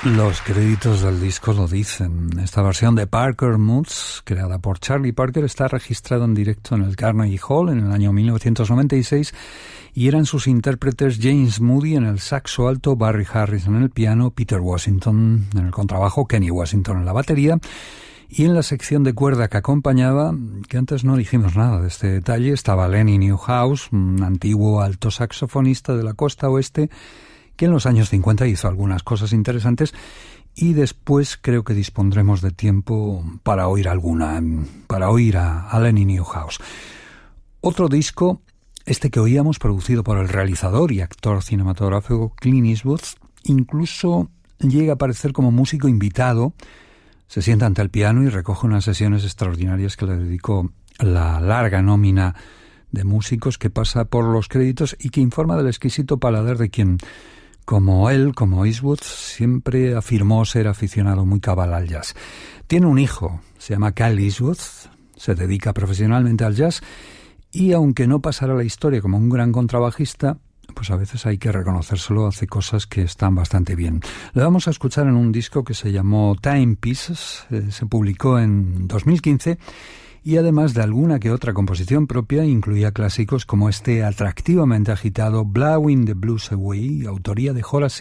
Los créditos del disco lo dicen. Esta versión de Parker Moods, creada por Charlie Parker, está registrada en directo en el Carnegie Hall en el año 1996 y eran sus intérpretes James Moody en el saxo alto, Barry Harrison en el piano, Peter Washington en el contrabajo, Kenny Washington en la batería, y en la sección de cuerda que acompañaba, que antes no dijimos nada de este detalle, estaba Lenny Newhouse, un antiguo alto saxofonista de la costa oeste, que en los años 50 hizo algunas cosas interesantes, y después creo que dispondremos de tiempo para oír a Lenny Newhouse. Otro disco, este que oíamos, producido por el realizador y actor cinematográfico Clint Eastwood, incluso llega a aparecer como músico invitado, se sienta ante el piano y recoge unas sesiones extraordinarias que le dedicó la larga nómina de músicos que pasa por los créditos y que informa del exquisito paladar de quien, como Eastwood, siempre afirmó ser aficionado muy cabal al jazz. Tiene un hijo, se llama Kyle Eastwood, se dedica profesionalmente al jazz y aunque no pasará la historia como un gran contrabajista, pues a veces hay que reconocérselo, hace cosas que están bastante bien. Lo vamos a escuchar en un disco que se llamó Timepieces, se publicó en 2015 y además de alguna que otra composición propia, incluía clásicos como este atractivamente agitado Blowing the Blues Away, autoría de Horace